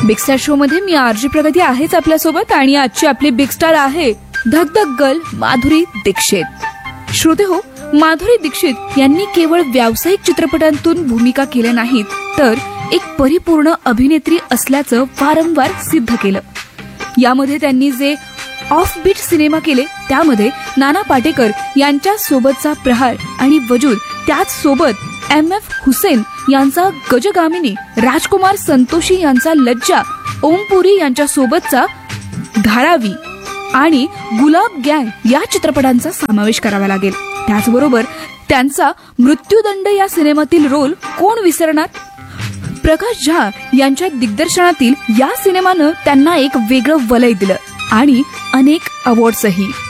Big star show मध्ये मी RG प्रगती आहेच आपल्यासोबत आणि आजची आपली बिग स्टार आहे धगधग गर्ल माधुरी दीक्षित. श्रोते हो, माधुरी दीक्षित यांनी केवळ व्यावसायिक चित्रपटांतून भूमिका केल्या नाहीत तर एक परिपूर्ण अभिनेत्री असल्याचं वारंवार सिद्ध केलं. यामध्ये त्यांनी जे ऑफ बीट सिनेमा केले त्यामध्ये नाना पाटेकर यांच्या सोबतचा प्रहार आणि वजूद, त्याच सोबत MF हुसेन यांचा गजगामिनी, राजकुमार संतोषी यांचा लज्जा, ओमपुरी यांच्या सोबतचा धारावी आणि गुलाब गँग या चित्रपटांचा समावेश करावा लागेल. त्याचबरोबर त्यांचा मृत्यूदंड या सिनेमातील रोल कोण विसरणार. प्रकाश झा यांच्या दिग्दर्शनातील या सिनेमानं त्यांना एक वेगळं वलय दिलं आणि अनेक अवॉर्ड्सही.